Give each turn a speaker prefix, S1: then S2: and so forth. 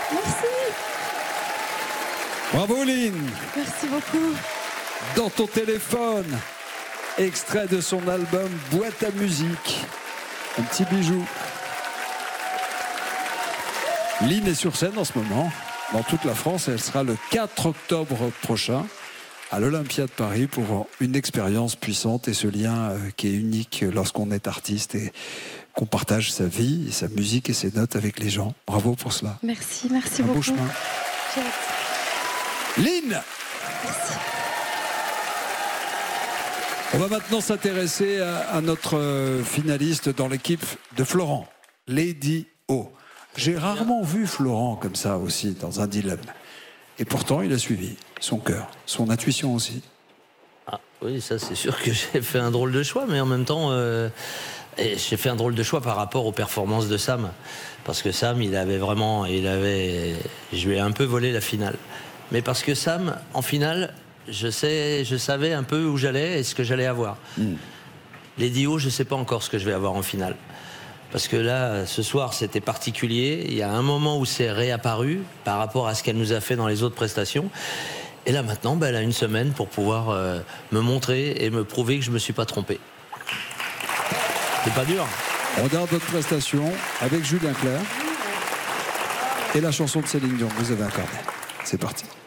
S1: Merci.
S2: Bravo Lynn.
S1: Merci beaucoup.
S2: Dans ton téléphone, extrait de son album Boîte à musique. Un petit bijou. Lynn est sur scène en ce moment, dans toute la France. Elle sera le 4 octobre prochain à l'Olympia de Paris pour une expérience puissante et ce lien qui est unique lorsqu'on est artiste et qu'on partage sa vie, et sa musique et ses notes avec les gens. Bravo pour cela.
S1: Merci
S2: Un
S1: beaucoup.
S2: beau chemin.
S1: J'ai hâte.
S2: Lynn!
S1: Merci.
S2: On va maintenant s'intéresser à notre finaliste dans l'équipe de Florent, Lady O. J'ai rarement vu Florent comme ça aussi, dans un dilemme. Et pourtant, il a suivi son cœur, son intuition aussi.
S3: Ah, oui, ça c'est sûr que j'ai fait un drôle de choix, mais en même temps, j'ai fait un drôle de choix par rapport aux performances de Sam. Parce que Sam, je lui ai un peu volé la finale. Mais parce que Sam, en finale, je savais un peu où j'allais et ce que j'allais avoir. Lady O, je ne sais pas encore ce que je vais avoir en finale. Parce que là, ce soir, c'était particulier. Il y a un moment où c'est réapparu par rapport à ce qu'elle nous a fait dans les autres prestations. Et là, maintenant, elle a une semaine pour pouvoir me montrer et me prouver que je ne me suis pas trompé. C'est pas dur.
S2: On regarde votre prestation avec Julien Clerc et la chanson de Céline Dion. Vous avez accordé. C'est parti.